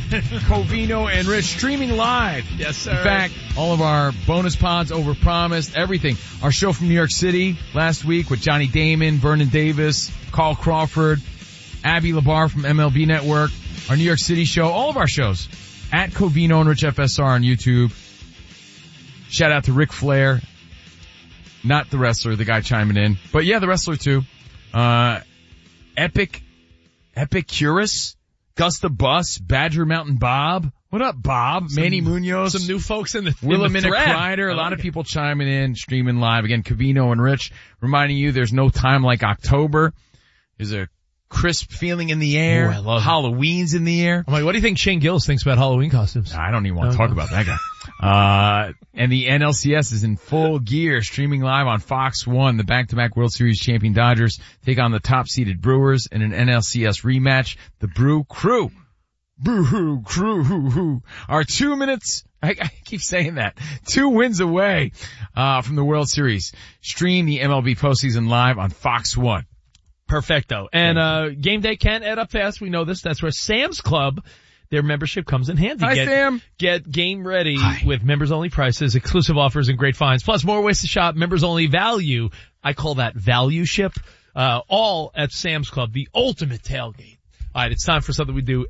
Covino and Rich, streaming live. Yes, sir. In fact, all of our bonus pods, overpromised, everything. Our show from New York City last week with Johnny Damon, Vernon Davis, Carl Crawford, Abby Labar from MLB Network. Our New York City show, all of our shows at Covino and Rich FSR on YouTube. Shout out to Ric Flair. Not the wrestler, the guy chiming in. But yeah, the wrestler too. Epicurus, Gus the Bus, Badger Mountain Bob. What up, Bob? Manny Munoz. Some new folks in the Willamina thread. Kreider. A lot of people chiming in, streaming live. Again, Covino and Rich reminding you there's no time like October. There's a crisp feeling in the air. Ooh, I love it. Halloween's in the air. I'm like, what do you think Shane Gillis thinks about Halloween costumes? I don't even want to talk about that guy. And the NLCS is in full gear, streaming live on Fox 1. The back-to-back World Series champion Dodgers take on the top-seeded Brewers in an NLCS rematch. The Brew Crew. Brew Crew. Are 2 minutes, I keep saying that, 2 wins away, from the World Series. Stream the MLB postseason live on Fox 1. Perfecto. And, game day can't add up fast. We know this. That's where Sam's Club, their membership comes in handy. Hi, Sam. Get game ready with members only prices, exclusive offers, and great finds. Plus more ways to shop, members only value. I call that value ship. All at Sam's Club, the ultimate tailgate. All right. It's time for something we do